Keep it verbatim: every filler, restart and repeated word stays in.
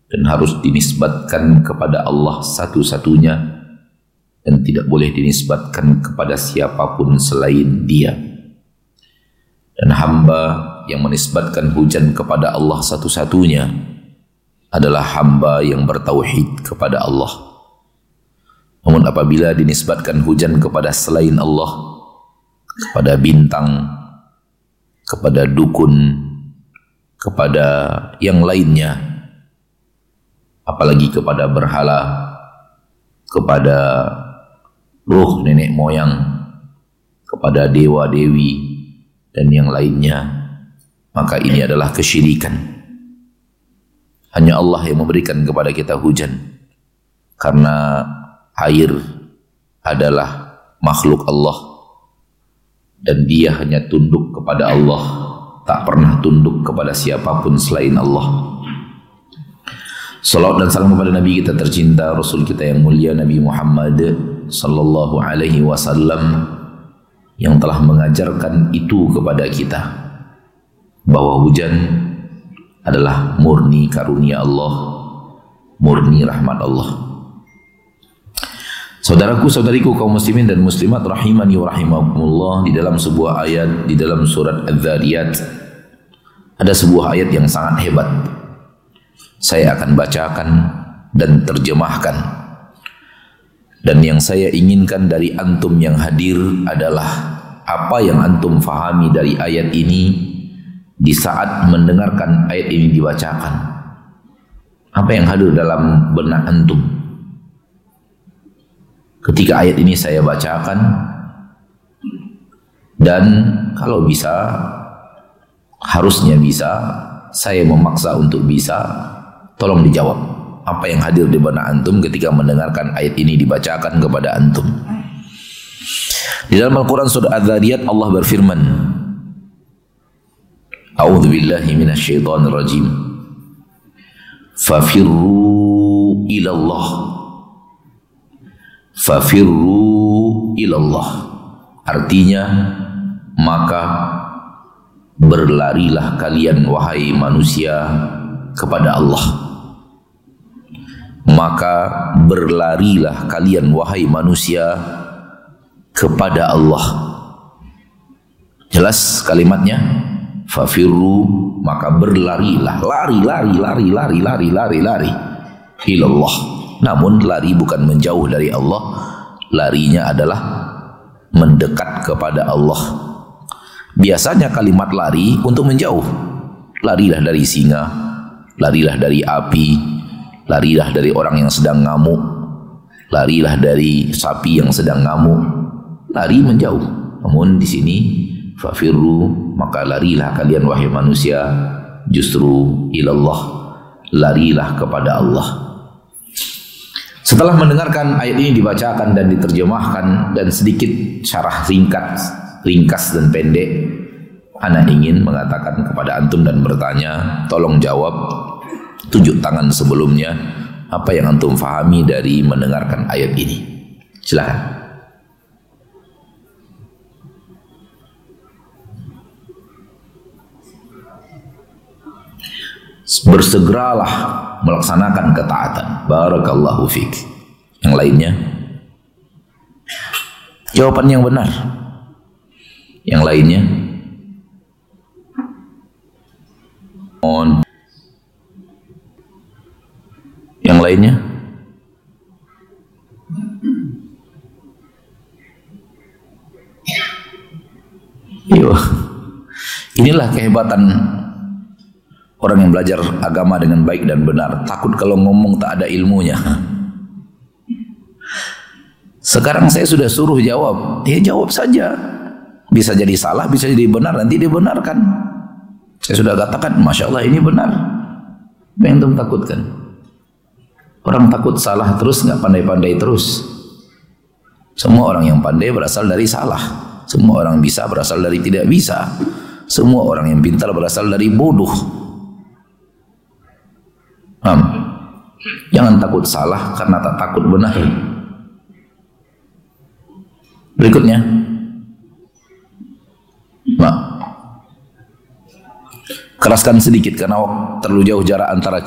dan harus dinisbatkan kepada Allah satu-satunya dan tidak boleh dinisbatkan kepada siapapun selain Dia. Dan hamba yang menisbatkan hujan kepada Allah satu-satunya adalah hamba yang bertauhid kepada Allah. Namun apabila dinisbatkan hujan kepada selain Allah, kepada bintang, kepada dukun, kepada yang lainnya, apalagi kepada berhala, kepada ruh nenek moyang, kepada dewa-dewi dan yang lainnya, maka ini adalah kesyirikan. Hanya Allah yang memberikan kepada kita hujan, karena air adalah makhluk Allah dan Dia hanya tunduk kepada Allah, tak pernah tunduk kepada siapapun selain Allah. Salawat dan salam kepada Nabi kita tercinta, Rasul kita yang mulia, Nabi Muhammad sallallahu alaihi wasallam, yang telah mengajarkan itu kepada kita, bahwa hujan adalah murni karunia Allah, murni rahmat Allah. Saudaraku, saudariku kaum muslimin dan muslimat rahimani wa rahimakumullah, di dalam sebuah ayat di dalam surat Adz-Dzariyat ada sebuah ayat yang sangat hebat. Saya akan bacakan dan terjemahkan, dan yang saya inginkan dari antum yang hadir adalah apa yang antum fahami dari ayat ini di saat mendengarkan ayat ini dibacakan. Apa yang hadir dalam benak antum ketika ayat ini saya bacakan, dan kalau bisa, harusnya bisa, saya memaksa untuk bisa, tolong dijawab apa yang hadir di benak antum ketika mendengarkan ayat ini dibacakan kepada antum. Di dalam Al-Quran surah Adz-Dzariyat Allah berfirman, A'udzu billahi minasyaitonir rajim. Fafirru ilallah. Fafirru ilallah. Artinya, maka berlarilah kalian wahai manusia kepada Allah. Maka berlarilah kalian wahai manusia kepada Allah. Jelas kalimatnya? Fafirru, maka berlarilah, lari, lari, lari, lari, lari, lari, lari, ilallah. Namun lari bukan menjauh dari Allah, larinya adalah mendekat kepada Allah. Biasanya kalimat lari untuk menjauh. Larilah dari singa, larilah dari api, larilah dari orang yang sedang ngamuk, larilah dari sapi yang sedang ngamuk. Lari menjauh. Namun di sini fafirru, maka larilah kalian wahai manusia justru ilallah, larilah kepada Allah. Setelah mendengarkan ayat ini dibacakan dan diterjemahkan dan sedikit syarah singkat, ringkas dan pendek, ana ingin mengatakan kepada antum dan bertanya, tolong jawab, tunjuk tangan sebelumnya, apa yang antum fahami dari mendengarkan ayat ini. Silakan. Bersegeralah melaksanakan ketaatan. Barakallahu fiik. Yang lainnya, jawaban yang benar. Yang lainnya, on. Yang lainnya, iya. Inilah kehebatan orang yang belajar agama dengan baik dan benar. Takut kalau ngomong tak ada ilmunya. Sekarang saya sudah suruh jawab, ya jawab saja. Bisa jadi salah, bisa jadi benar, nanti dibenarkan. Saya sudah katakan, Masya Allah ini benar. Apa yang antum takutkan? Orang takut salah terus, nggak pandai-pandai terus. Semua orang yang pandai berasal dari salah. Semua orang bisa berasal dari tidak bisa. Semua orang yang pintar berasal dari bodoh. Hmm. Jangan takut salah karena tak takut benar. Berikutnya, nah, keraskan sedikit karena terlalu jauh jarak antara